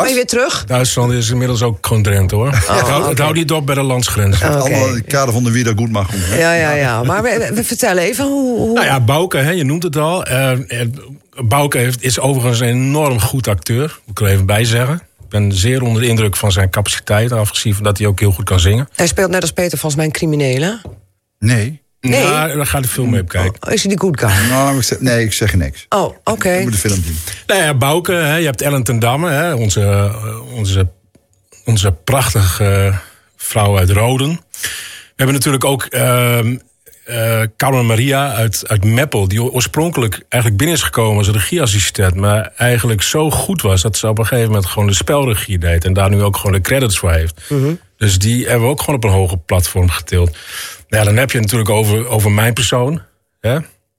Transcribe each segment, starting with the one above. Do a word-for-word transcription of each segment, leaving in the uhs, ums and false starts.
je weer terug? Duitsland is inmiddels ook gewoon Drenthe, hoor. Oh, het, houdt, okay. het houdt niet op bij de landsgrens. Okay. Allemaal in het kader van de wie dat goed mag. Ja, ja, ja. Maar we, we vertellen even hoe... hoe... Nou ja, Bouke, hè, je noemt het al. Uh, Bouke heeft, is overigens een enorm goed acteur. Moet ik er even bij zeggen. Ik ben zeer onder de indruk van zijn capaciteit. Afgezien van dat hij ook heel goed kan zingen. Hij speelt net als Peter volgens mij een criminele. Nee. Nee? Ja, daar gaat de film mee op kijken. Oh, is hij die goed guy? Nou, ik zeg, nee, ik zeg niks. Oh, oké. Okay. Ik moet de film zien. Nou ja, Bouke, hè, je hebt Ellen ten Damme, hè, onze, onze, onze prachtige vrouw uit Roden. We hebben natuurlijk ook uh, uh, Carmen Maria uit, uit Meppel, die oorspronkelijk eigenlijk binnen is gekomen als regieassistent, maar eigenlijk zo goed was dat ze op een gegeven moment gewoon de spelregie deed en daar nu ook gewoon de credits voor heeft. Mm-hmm. Dus die hebben we ook gewoon op een hoger platform getild. Nou ja, dan heb je het natuurlijk over, over mijn persoon. Hè?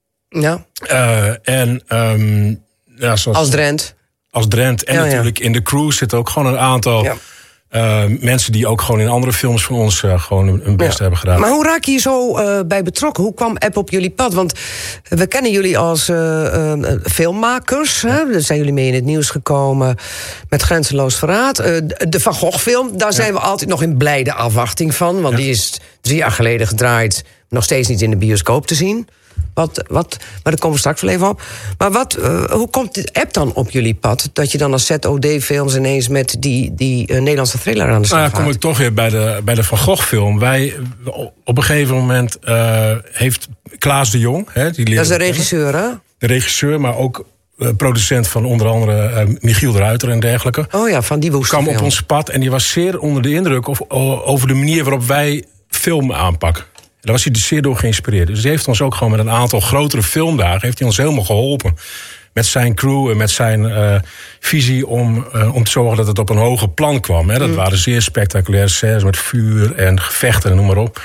Ja. Uh, en, um, ja, zoals, als Drent. Als Drent. En ja, natuurlijk ja. in de crew zitten ook gewoon een aantal ja. uh, mensen die ook gewoon in andere films van ons uh, gewoon hun best ja. hebben gedaan. Maar hoe raak je hier zo uh, bij betrokken? Hoe kwam App op jullie pad? Want we kennen jullie als uh, uh, filmmakers. Hè? Daar zijn jullie mee in het nieuws gekomen met Grenzeloos Verraad. Uh, de Van Gogh film, daar ja. zijn we altijd nog in blijde afwachting van. Want ja. die is drie jaar geleden gedraaid, nog steeds niet in de bioscoop te zien. Wat, wat, maar daar komen we straks wel even op. Maar wat, uh, hoe komt de app dan op jullie pad? Dat je dan als Z O D-films ineens met die, die uh, Nederlandse thriller aan de slag gaat? Nou, dan kom ik toch weer bij de, bij de Van Gogh-film. Wij, op een gegeven moment uh, heeft Klaas de Jong... Hè, die dat is de regisseur, hè? De regisseur, maar ook uh, producent van onder andere uh, Michiel de Ruiter en dergelijke. Oh ja, van die woeste kwam film. Op ons pad en die was zeer onder de indruk of, over de manier waarop wij film aanpakken. Daar was hij dus zeer door geïnspireerd. Dus hij heeft ons ook gewoon met een aantal grotere filmdagen heeft hij ons helemaal geholpen. Met zijn crew en met zijn uh, visie om, uh, om te zorgen dat het op een hoger plan kwam. Hè. Dat mm. waren zeer spectaculaire scènes met vuur en gevechten en noem maar op.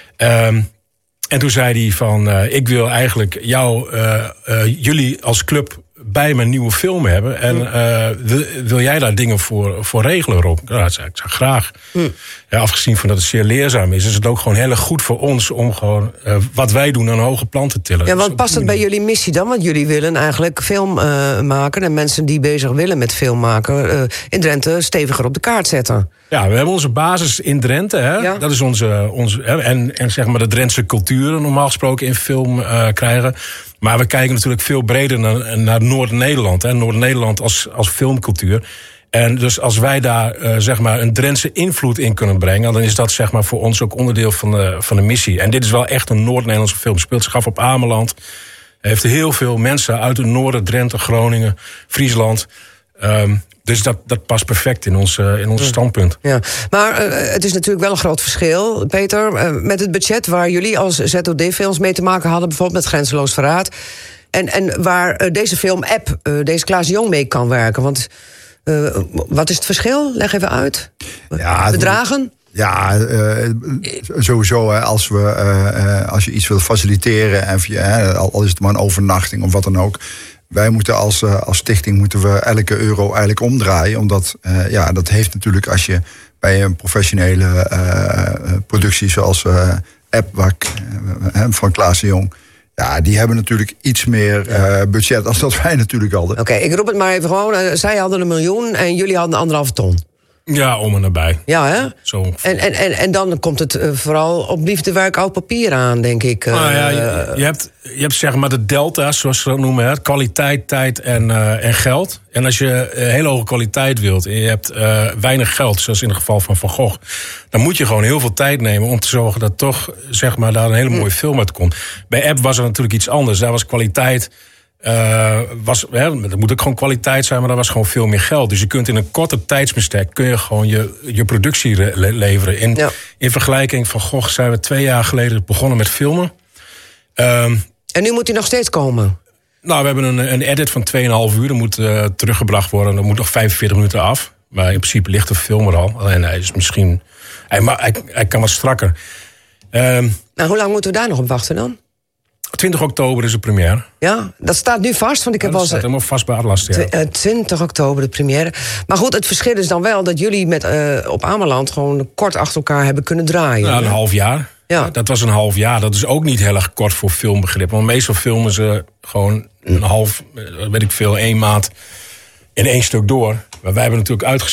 Um, en toen zei hij van, uh, ik wil eigenlijk jou, uh, uh, jullie als club bij mijn nieuwe film hebben. En uh, wil, wil jij daar dingen voor, voor regelen, Rob? Ja, dat zei ik zei, graag. Mm. Ja, afgezien van dat het zeer leerzaam is, is het ook gewoon heel erg goed voor ons om gewoon uh, wat wij doen aan een hoge plan te tillen. Ja, want dus past het bij jullie missie dan? Want jullie willen eigenlijk film uh, maken en mensen die bezig willen met film maken uh, in Drenthe steviger op de kaart zetten. Ja, we hebben onze basis in Drenthe. Hè? Ja. Dat is onze, onze hè? En, en zeg maar de Drentse cultuur normaal gesproken in film uh, krijgen. Maar we kijken natuurlijk veel breder naar, naar Noord-Nederland. Hè? Noord-Nederland als, als filmcultuur. En dus als wij daar uh, zeg maar een Drentse invloed in kunnen brengen, dan is dat zeg maar voor ons ook onderdeel van de, van de missie. En dit is wel echt een Noord-Nederlandse film. Speelt zich af op Ameland. Hij heeft heel veel mensen uit het noorden, Drenthe, Groningen, Friesland. Um, Dus dat, dat past perfect in ons, uh, in ons standpunt. Ja. Maar uh, het is natuurlijk wel een groot verschil, Peter, uh, met het budget waar jullie als Z O D-films mee te maken hadden, bijvoorbeeld met Grenzeloos Verraad. En, en waar uh, deze film-app, uh, deze Klaas de Jong mee kan werken. Want uh, wat is het verschil? Leg even uit. Ja, bedragen? Ja, uh, sowieso hè, als, we, uh, als je iets wilt faciliteren, en via, hè, al is het maar een overnachting of wat dan ook. Wij moeten als, uh, als stichting moeten we elke euro eigenlijk omdraaien. Omdat uh, ja, dat heeft natuurlijk als je bij een professionele uh, productie zoals uh, App waar, uh, van Klaas de Jong. Ja, die hebben natuurlijk iets meer uh, budget als dat wij natuurlijk hadden. Oké, okay, ik roep het maar even gewoon. Uh, zij hadden een miljoen en jullie hadden anderhalve ton. Ja, om en nabij. Ja, hè? Zo en, en, en, en dan komt het uh, vooral op liefdewerk oud papier aan, denk ik. Uh, nou ja, je, je, hebt, je hebt zeg maar de delta's, zoals ze dat noemen. Hè? Kwaliteit, tijd en, uh, en geld. En als je uh, hele hoge kwaliteit wilt en je hebt uh, weinig geld, zoals in het geval van Van Gogh, dan moet je gewoon heel veel tijd nemen om te zorgen dat toch zeg maar, daar een hele mooie film uit komt. Bij App was er natuurlijk iets anders. Daar was kwaliteit. Uh, was, hè, er moet ook gewoon kwaliteit zijn, maar daar was gewoon veel meer geld. Dus je kunt in een korte tijdsbestek kun je gewoon je, je productie le- leveren. In, ja. in vergelijking van Gogh zijn we twee jaar geleden begonnen met filmen. Um, en nu moet hij nog steeds komen? Nou, we hebben een, een edit van twee komma vijf uur. Dat moet uh, teruggebracht worden. Dat moet nog vijfenveertig minuten af. Maar in principe ligt de film er al. En hij is misschien... Hij, hij, hij kan wat strakker. Um, nou, hoe lang moeten we daar nog op wachten dan? twintig oktober is de première. Ja, dat staat nu vast, want ik ja, heb dat staat helemaal vast bij Atlas. Ja. twintig oktober de première. Maar goed, het verschil is dan wel dat jullie met, uh, op Ameland gewoon kort achter elkaar hebben kunnen draaien. Ja, een half jaar. Ja. Dat was een half jaar. Dat is ook niet heel erg kort voor filmbegrip. Want meestal filmen ze gewoon een half, weet ik veel, één maand in één stuk door. Maar wij hebben natuurlijk uitgezocht